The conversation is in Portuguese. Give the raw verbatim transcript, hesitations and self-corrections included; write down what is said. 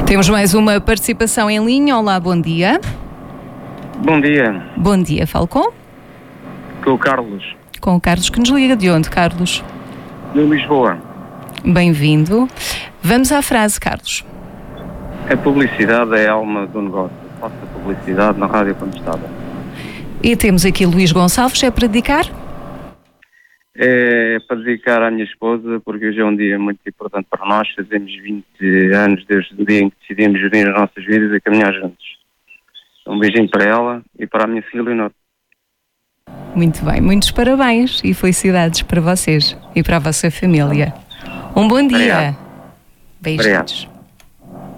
Temos mais uma participação em linha. Olá, bom dia. Bom dia. Bom dia, falo com? Com o Carlos. Com o Carlos, que nos liga de onde, Carlos? De Lisboa. Bem-vindo. Vamos à frase, Carlos. A publicidade é a alma do negócio. Faça publicidade na rádio quando estava. E temos aqui Luís Gonçalves, é para dedicar? É para dedicar à minha esposa, porque hoje é um dia muito importante para nós. Fazemos vinte anos desde o dia em que decidimos unir as nossas vidas e caminhar juntos. Um beijinho para ela e para a minha filha Leonor. Muito bem, muitos parabéns e felicidades para vocês e para a vossa família. Um bom dia. Obrigado. Beijos. Obrigado.